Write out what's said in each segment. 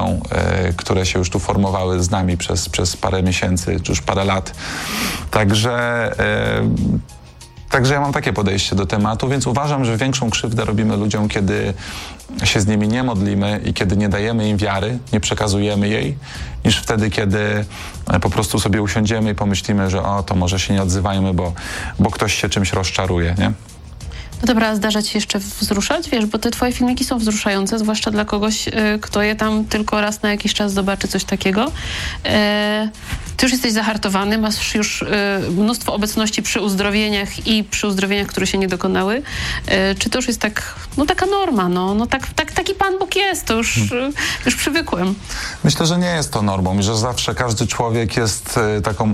chwilą, które się już tu formowały z nami przez parę miesięcy, czy już parę lat. Także ja mam takie podejście do tematu, więc uważam, że większą krzywdę robimy ludziom, kiedy się z nimi nie modlimy i kiedy nie dajemy im wiary, nie przekazujemy jej, niż wtedy, kiedy po prostu sobie usiądziemy i pomyślimy, że to może się nie odzywajmy, bo ktoś się czymś rozczaruje, nie? No dobra, a zdarza ci się jeszcze wzruszać? Wiesz, bo te twoje filmiki są wzruszające, zwłaszcza dla kogoś, kto je tam tylko raz na jakiś czas zobaczy coś takiego. Ty już jesteś zahartowany, masz już mnóstwo obecności przy uzdrowieniach i przy uzdrowieniach, które się nie dokonały. Czy to już jest taka norma? Taki Pan Bóg jest, to już przywykłem. Myślę, że nie jest to normą i że zawsze każdy człowiek jest taką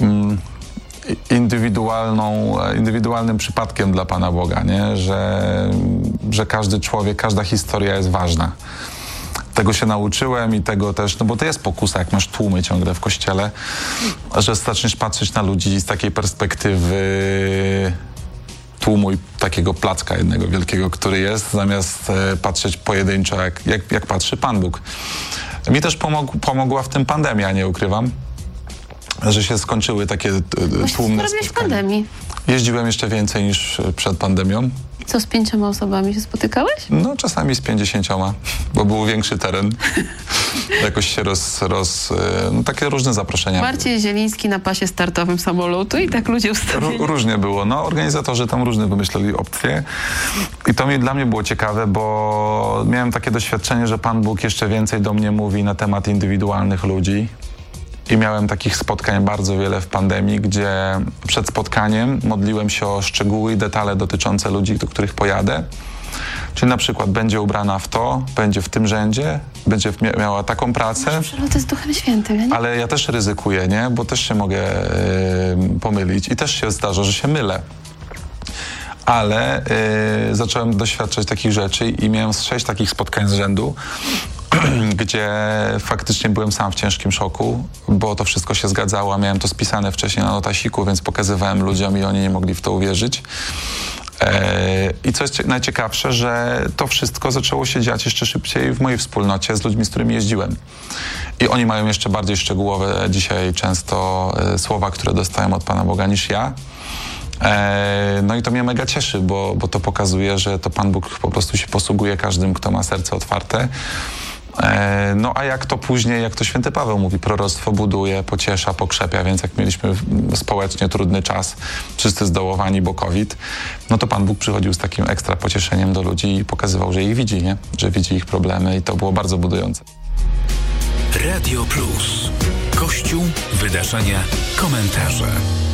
indywidualnym przypadkiem dla Pana Boga, nie? Że każdy człowiek, każda historia jest ważna. Tego się nauczyłem i tego też, bo to jest pokusa, jak masz tłumy ciągle w kościele, że zaczniesz patrzeć na ludzi z takiej perspektywy tłumu i takiego placka jednego wielkiego, który jest, zamiast patrzeć pojedynczo, jak patrzy Pan Bóg. Mi też pomogła w tym pandemia, nie ukrywam, że się skończyły takie tłumne spotkania. W pandemii? Jeździłem jeszcze więcej niż przed pandemią. Co, z 5 osobami się spotykałeś? No, czasami z 50, bo był większy teren. Jakoś się takie różne zaproszenia. Marcin Zieliński na pasie startowym samolotu i tak ludzie ustawili. Różnie było. No, organizatorzy tam różne wymyśleli opcje. I to dla mnie było ciekawe, bo miałem takie doświadczenie, że Pan Bóg jeszcze więcej do mnie mówi na temat indywidualnych ludzi. I miałem takich spotkań bardzo wiele w pandemii, gdzie przed spotkaniem modliłem się o szczegóły i detale dotyczące ludzi, do których pojadę. Czyli na przykład będzie ubrana w to, będzie w tym rzędzie, będzie miała taką pracę. Przeloty z Duchem Świętym, ja nie? Ale ja też ryzykuję, nie? Bo też się mogę pomylić i też się zdarza, że się mylę. Ale zacząłem doświadczać takich rzeczy i miałem 6 takich spotkań z rzędu, gdzie faktycznie byłem sam w ciężkim szoku, bo to wszystko się zgadzało, a miałem to spisane wcześniej na notasiku, więc pokazywałem ludziom i oni nie mogli w to uwierzyć. I co jest najciekawsze, że to wszystko zaczęło się dziać jeszcze szybciej w mojej wspólnocie z ludźmi, z którymi jeździłem. I oni mają jeszcze bardziej szczegółowe dzisiaj często słowa, które dostają od Pana Boga niż ja. No i to mnie mega cieszy, bo to pokazuje, że to Pan Bóg po prostu się posługuje każdym, kto ma serce otwarte. No a jak to później, jak to święty Paweł mówi, proroctwo buduje, pociesza, pokrzepia, więc jak mieliśmy społecznie trudny czas, wszyscy zdołowani, bo COVID, no to Pan Bóg przychodził z takim ekstra pocieszeniem do ludzi i pokazywał, że ich widzi, nie? Że widzi ich problemy i to było bardzo budujące. Radio Plus. Kościół, wydarzenia, komentarze.